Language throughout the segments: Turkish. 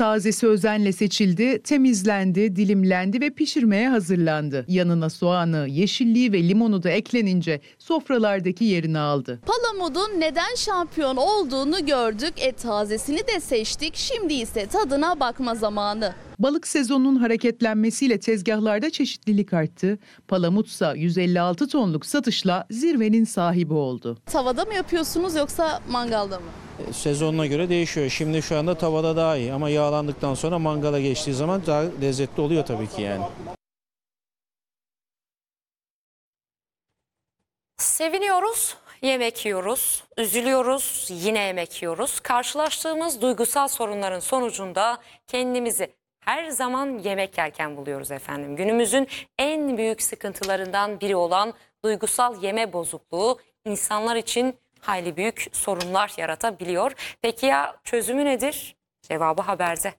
Tazesi özenle seçildi, temizlendi, dilimlendi ve pişirmeye hazırlandı. Yanına soğanı, yeşilliği ve limonu da eklenince sofralardaki yerini aldı. Palamut'un neden şampiyon olduğunu gördük. Tazesini de seçtik. Şimdi ise tadına bakma zamanı. Balık sezonunun hareketlenmesiyle tezgahlarda çeşitlilik arttı. Palamutsa 156 tonluk satışla zirvenin sahibi oldu. Tavada mı yapıyorsunuz yoksa mangalda mı? Sezonuna göre değişiyor. Şimdi şu anda tavada daha iyi ama yağlandıktan sonra mangala geçtiği zaman daha lezzetli oluyor tabii ki yani. Seviniyoruz, yemek yiyoruz, üzülüyoruz, yine yemek yiyoruz. Karşılaştığımız duygusal sorunların sonucunda kendimizi her zaman yemek yerken buluyoruz efendim. Günümüzün en büyük sıkıntılarından biri olan duygusal yeme bozukluğu insanlar için hayli büyük sorunlar yaratabiliyor. Peki ya çözümü nedir? Cevabı haberde.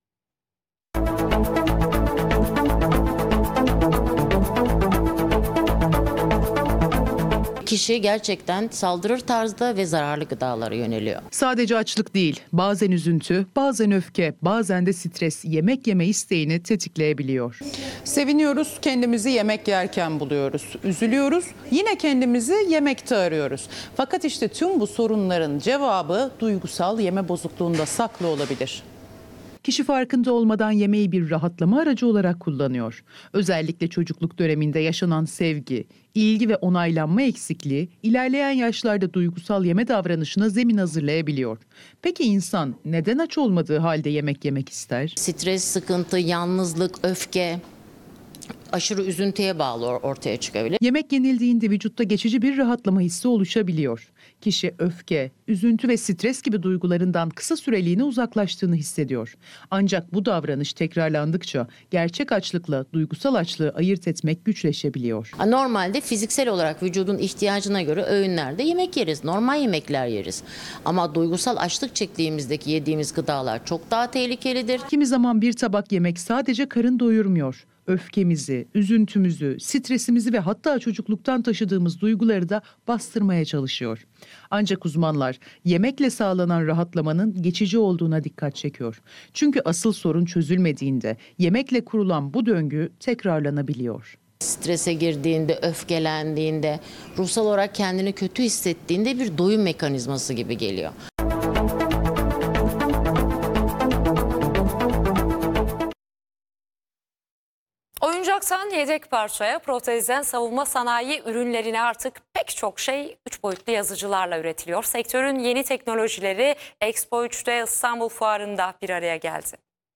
Kişi gerçekten saldırır tarzda ve zararlı gıdalara yöneliyor. Sadece açlık değil, bazen üzüntü, bazen öfke, bazen de stres yemek yeme isteğini tetikleyebiliyor. Seviniyoruz, kendimizi yemek yerken buluyoruz. Üzülüyoruz, yine kendimizi yemekte arıyoruz. Fakat işte tüm bu sorunların cevabı duygusal yeme bozukluğunda saklı olabilir. Kişi farkında olmadan yemeği bir rahatlama aracı olarak kullanıyor. Özellikle çocukluk döneminde yaşanan sevgi, ilgi ve onaylanma eksikliği ilerleyen yaşlarda duygusal yeme davranışına zemin hazırlayabiliyor. Peki insan neden aç olmadığı halde yemek yemek ister? Stres, sıkıntı, yalnızlık, öfke, aşırı üzüntüye bağlı ortaya çıkabilir. Yemek yenildiğinde vücutta geçici bir rahatlama hissi oluşabiliyor. Kişi öfke, üzüntü ve stres gibi duygularından kısa süreliğine uzaklaştığını hissediyor. Ancak bu davranış tekrarlandıkça gerçek açlıkla duygusal açlığı ayırt etmek güçleşebiliyor. Normalde fiziksel olarak vücudun ihtiyacına göre öğünlerde yemek yeriz, normal yemekler yeriz. Ama duygusal açlık çektiğimizdeki yediğimiz gıdalar çok daha tehlikelidir. Kimi zaman bir tabak yemek sadece karın doyurmuyor. Öfkemizi, üzüntümüzü, stresimizi ve hatta çocukluktan taşıdığımız duyguları da bastırmaya çalışıyor. Ancak uzmanlar yemekle sağlanan rahatlamanın geçici olduğuna dikkat çekiyor. Çünkü asıl sorun çözülmediğinde yemekle kurulan bu döngü tekrarlanabiliyor. Strese girdiğinde, öfkelendiğinde, ruhsal olarak kendini kötü hissettiğinde bir doyum mekanizması gibi geliyor. Oyuncaktan yedek parçaya, protezden savunma sanayi ürünlerine artık pek çok şey 3 boyutlu yazıcılarla üretiliyor. Sektörün yeni teknolojileri Expo 3'te İstanbul Fuarı'nda bir araya geldi.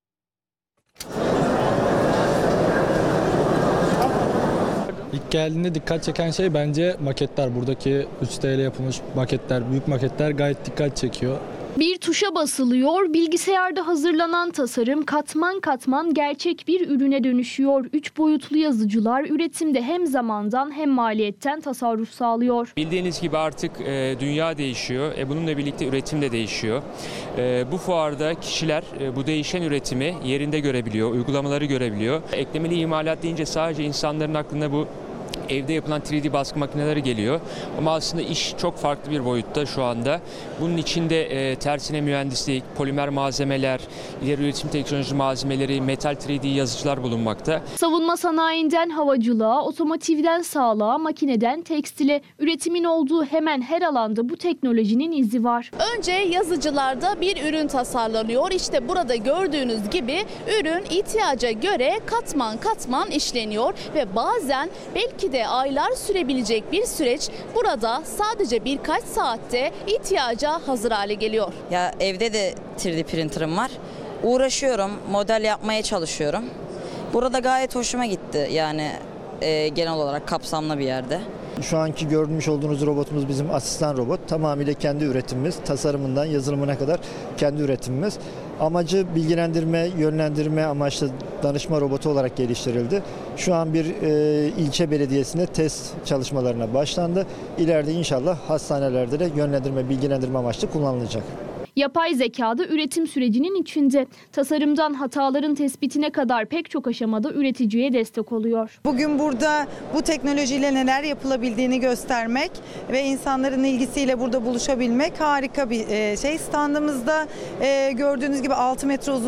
İlk geldiğinde dikkat çeken şey bence maketler. Buradaki 3 TL yapılmış maketler, büyük maketler gayet dikkat çekiyor. Bir tuşa basılıyor, bilgisayarda hazırlanan tasarım katman katman gerçek bir ürüne dönüşüyor. 3 boyutlu yazıcılar üretimde hem zamandan hem maliyetten tasarruf sağlıyor. Bildiğiniz gibi artık dünya değişiyor. Bununla birlikte üretim de değişiyor. Bu fuarda kişiler bu değişen üretimi yerinde görebiliyor, uygulamaları görebiliyor. Eklemeli imalat deyince sadece insanların aklına bu evde yapılan 3D baskı makineleri geliyor. Ama aslında iş çok farklı bir boyutta şu anda. Bunun içinde tersine mühendislik, polimer malzemeler, ileri üretim teknoloji malzemeleri, metal 3D yazıcılar bulunmakta. Savunma sanayinden havacılığa, otomotivden sağlığa, makineden tekstile, üretimin olduğu hemen her alanda bu teknolojinin izi var. Önce yazıcılarda bir ürün tasarlanıyor. İşte burada gördüğünüz gibi ürün ihtiyaca göre katman katman işleniyor ve bazen belki de aylar sürebilecek bir süreç burada sadece birkaç saatte ihtiyaca hazır hale geliyor. Ya evde de 3D printer'ım var. Uğraşıyorum, model yapmaya çalışıyorum. Burada gayet hoşuma gitti yani genel olarak kapsamlı bir yerde. Şu anki görmüş olduğunuz robotumuz bizim asistan robot. Tamamıyla kendi üretimimiz, tasarımından yazılımına kadar kendi üretimimiz. Amacı bilgilendirme, yönlendirme amaçlı danışma robotu olarak geliştirildi. Şu an bir ilçe belediyesinde test çalışmalarına başlandı. İleride inşallah hastanelerde de yönlendirme, bilgilendirme amaçlı kullanılacak. Yapay zekada üretim sürecinin içinde. Tasarımdan hataların tespitine kadar pek çok aşamada üreticiye destek oluyor. Bugün burada bu teknolojiyle neler yapılabildiğini göstermek ve insanların ilgisiyle burada buluşabilmek harika bir şey. Standımızda gördüğünüz gibi 6 metre uzun